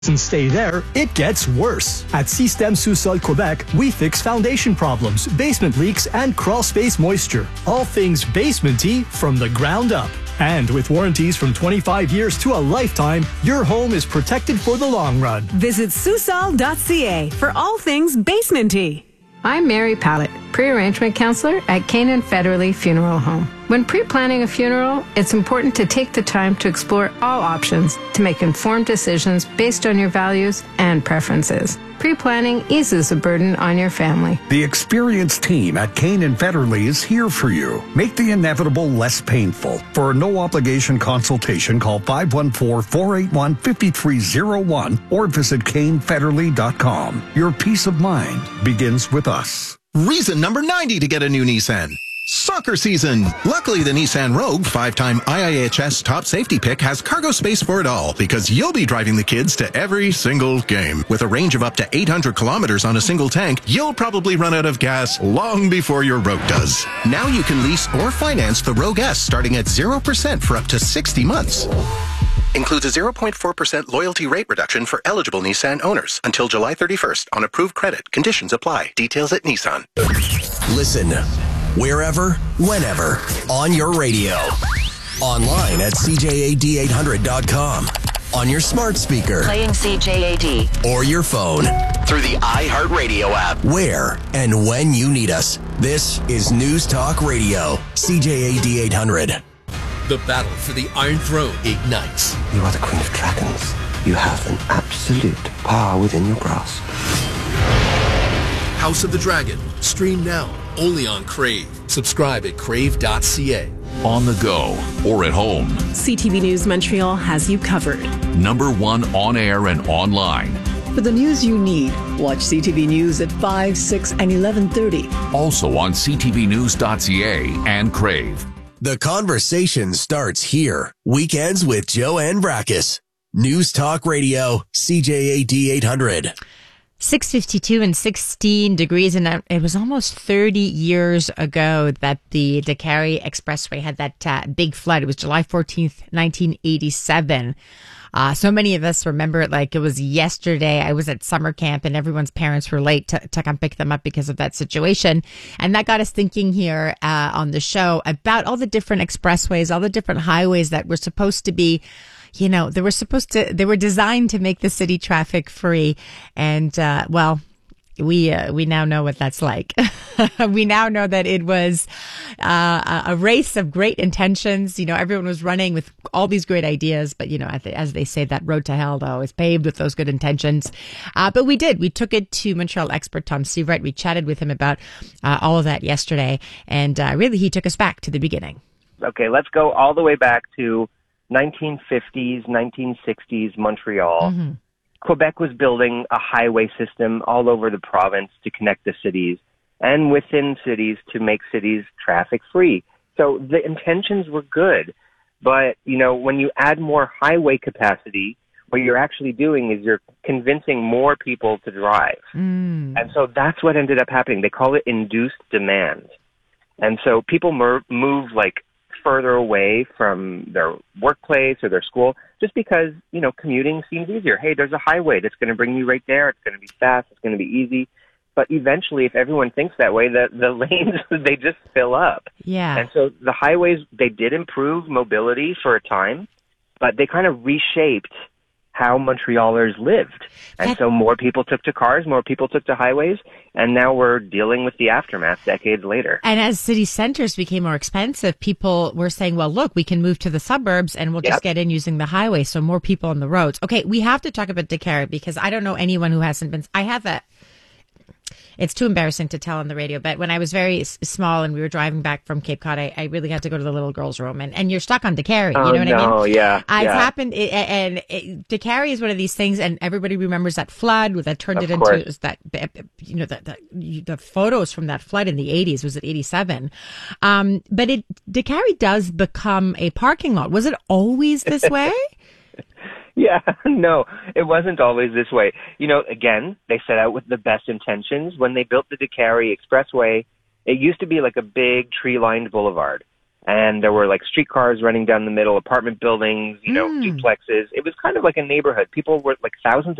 And stay there, it gets worse. At Système Sous-Sol Quebec, we fix foundation problems, basement leaks, and crawl space moisture. All things basement-y from the ground up. And with warranties from 25 years to a lifetime, your home is protected for the long run. Visit Susol.ca for all things basement-y. I'm Mary Pallett, pre-arrangement counselor at Canaan Federally Funeral Home. When pre-planning a funeral, it's important to take the time to explore all options to make informed decisions based on your values and preferences. Pre-planning eases the burden on your family. The experienced team at Canaan Federally is here for you. Make the inevitable less painful. For a no-obligation consultation, call 514-481-5301 or visit canefederally.com. Your peace of mind begins with us. Reason number 90 to get a new Nissan. Soccer season. Luckily, the Nissan Rogue, 5-time IIHS top safety pick, has cargo space for it all because you'll be driving the kids to every single game. With a range of up to 800 kilometers on a single tank, you'll probably run out of gas long before your Rogue does. Now you can lease or finance the Rogue S starting at 0% for up to 60 months. Includes a 0.4% loyalty rate reduction for eligible Nissan owners until July 31st on approved credit. Conditions apply. Details at Nissan. Listen wherever, whenever, on your radio. Online at CJAD800.com. On your smart speaker. Playing CJAD. Or your phone. Through the iHeartRadio app. Where and when you need us. This is News Talk Radio. CJAD 800. The battle for the Iron Throne ignites. You are the Queen of Dragons. You have an absolute power within your grasp. House of the Dragon. Stream now. Only on Crave. Subscribe at crave.ca. On the go or at home. CTV News Montreal has you covered. #1 on air and online. For the news you need, watch CTV News at 5, 6, and 11:30. Also on ctvnews.ca and Crave. The conversation starts here. Weekends with Joanne Brackus. News Talk Radio, CJAD 800. 6:52 and 16 degrees, and it was almost 30 years ago that the Décarie Expressway had that big flood. It was July 14th, 1987. So many of us remember it like it was yesterday. I was at summer camp and everyone's parents were late to come pick them up because of that situation. And that got us thinking here on the show about all the different expressways, all the different highways that were supposed to be, you know, they were designed to make the city traffic free. And, we now know what that's like. We now know that it was a race of great intentions. You know, everyone was running with all these great ideas, but, you know, as they say, that road to hell, though, is paved with those good intentions. But we did. We took it to Montreal expert Tom Seivert. We chatted with him about all of that yesterday, and really he took us back to the beginning. Okay, let's go all the way back to 1950s, 1960s Montreal. Mm-hmm. Quebec was building a highway system all over the province to connect the cities and within cities to make cities traffic free. So the intentions were good. But, you know, when you add more highway capacity, what you're actually doing is you're convincing more people to drive. Mm. And so that's what ended up happening. They call it induced demand. And so people move like further away from their workplace or their school just because, you know, commuting seems easier. Hey, there's a highway that's going to bring you right there. It's going to be fast. It's going to be easy. But eventually, if everyone thinks that way, the lanes, they just fill up. Yeah. And so the highways, they did improve mobility for a time, but they kind of reshaped how Montrealers lived. And so more people took to cars, more people took to highways, and now we're dealing with the aftermath decades later. And as city centers became more expensive, people were saying, well, look, we can move to the suburbs and we'll just get in using the highway, so more people on the roads. Okay, we have to talk about Décarie because I don't know anyone who hasn't been. I have a. It's too embarrassing to tell on the radio, but when I was very small and we were driving back from Cape Cod, I really had to go to the little girl's room, and you're stuck on Décarie. You know what I mean? Yeah. It's happened, and Décarie is one of these things, and everybody remembers that flood that turned it into that. You know, the photos from that flood in the 80s. Was it 87? But Décarie does become a parking lot. Was it always this way? Yeah, no, it wasn't always this way. You know, again, they set out with the best intentions. When they built the Décarie Expressway, it used to be like a big tree-lined boulevard. And there were like streetcars running down the middle, apartment buildings, duplexes. It was kind of like a neighborhood. People were like thousands